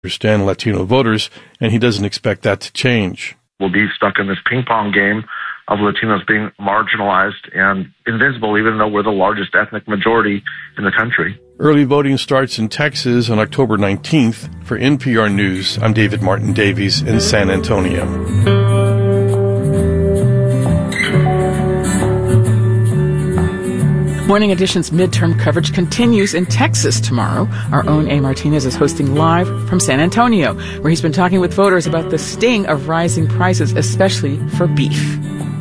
understand Latino voters, and he doesn't expect that to change. We'll be stuck in this ping-pong game of Latinos being marginalized and invisible, even though we're the largest ethnic majority in the country. Early voting starts in Texas on October 19th. For NPR News, I'm David Martin Davies in San Antonio. Morning Edition's midterm coverage continues in Texas tomorrow. Our own A. Martinez is hosting live from San Antonio, where he's been talking with voters about the sting of rising prices, especially for beef.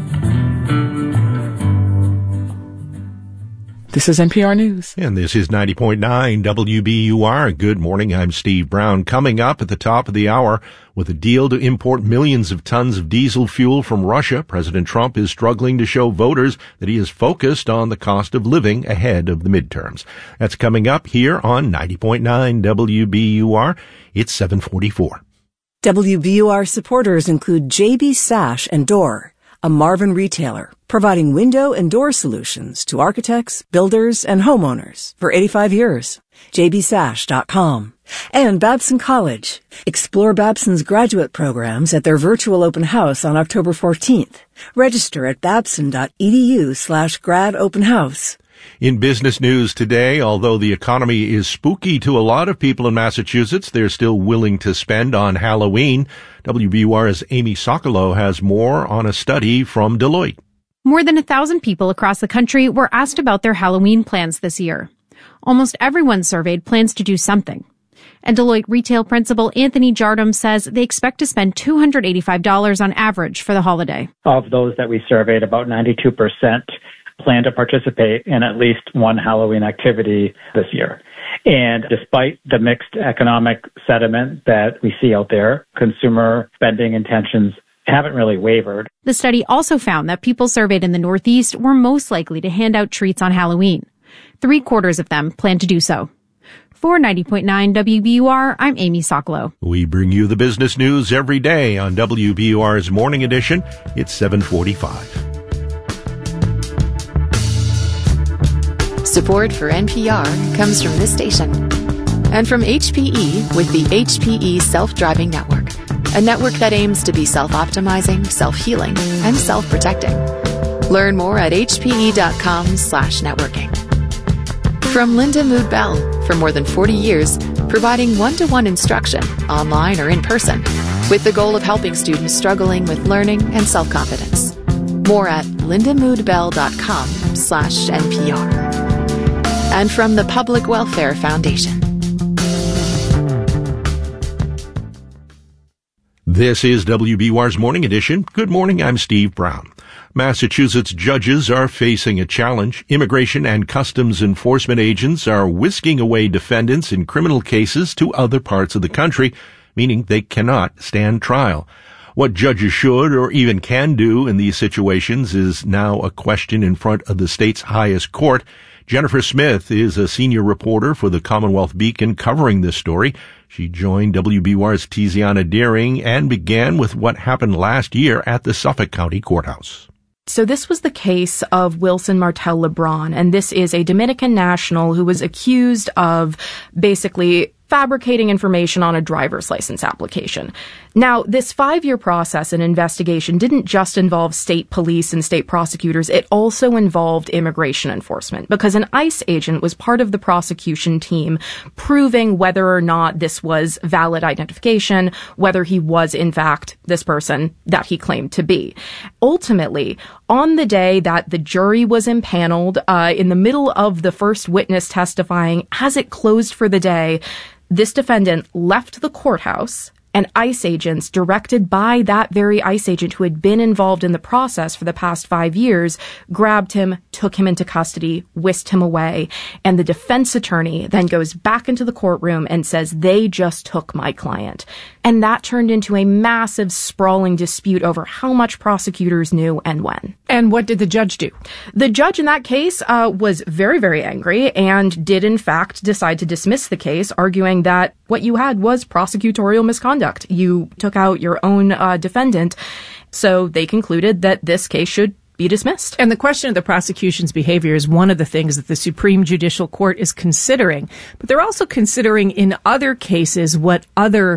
This is NPR News. And this is 90.9 WBUR. Good morning. I'm Steve Brown. Coming up at the top of the hour, with a deal to import millions of tons of diesel fuel from Russia, President Trump is struggling to show voters that he is focused on the cost of living ahead of the midterms. That's coming up here on 90.9 WBUR. It's 7:44. WBUR supporters include JB Sash and Door, a Marvin retailer, providing window and door solutions to architects, builders, and homeowners for 85 years. JBSash.com. And Babson College. Explore Babson's graduate programs at their virtual open house on October 14th. Register at babson.edu/grad open house. In business news today, although the economy is spooky to a lot of people in Massachusetts, they're still willing to spend on Halloween. WBUR's Amy Sokolow has more on a study from Deloitte. More than 1,000 people across the country were asked about their Halloween plans this year. Almost everyone surveyed plans to do something. And Deloitte retail principal Anthony Jardum says they expect to spend $285 on average for the holiday. Of those that we surveyed, about 92% plan to participate in at least one Halloween activity this year. And despite the mixed economic sentiment that we see out there, consumer spending intentions haven't really wavered. The study also found that people surveyed in the Northeast were most likely to hand out treats on Halloween. 3/4 of them plan to do so. For 90.9 WBUR, I'm Amy Sokolow. We bring you the business news every day on WBUR's Morning Edition. It's 7:45. Support for NPR comes from this station and from HPE with the HPE Self-Driving Network, a network that aims to be self-optimizing, self-healing, and self-protecting. Learn more at hpe.com/networking. From Linda Mood Bell, for more than 40 years, providing one-to-one instruction, online or in person, with the goal of helping students struggling with learning and self-confidence. More at lindamoodbell.com/NPR. And from the Public Welfare Foundation. This is WBUR's Morning Edition. Good morning, I'm Steve Brown. Massachusetts judges are facing a challenge. Immigration and Customs Enforcement agents are whisking away defendants in criminal cases to other parts of the country, meaning they cannot stand trial. What judges should or even can do in these situations is now a question in front of the state's highest court. Jennifer Smith is a senior reporter for the Commonwealth Beacon covering this story. She joined WBUR's Tiziana Deering and began with what happened last year at the Suffolk County Courthouse. So this was the case of Wilson Martel Lebron, and this is a Dominican national who was accused of basically fabricating information on a driver's license application. Now, this 5-year process and investigation didn't just involve state police and state prosecutors. It also involved immigration enforcement because an ICE agent was part of the prosecution team proving whether or not this was valid identification, whether he was, in fact, this person that he claimed to be. Ultimately, on the day that the jury was impaneled, in the middle of the first witness testifying, as it closed for the day, this defendant left the courthouse, and ICE agents directed by that very ICE agent who had been involved in the process for the past 5 years grabbed him, took him into custody, whisked him away. And the defense attorney then goes back into the courtroom and says, they just took my client. And that turned into a massive, sprawling dispute over how much prosecutors knew and when. And what did the judge do? The judge in that case was very, very angry and did, in fact, decide to dismiss the case, arguing that what you had was prosecutorial misconduct. You took out your own defendant, so they concluded that this case should be dismissed. And the question of the prosecution's behavior is one of the things that the Supreme Judicial Court is considering. But they're also considering in other cases what other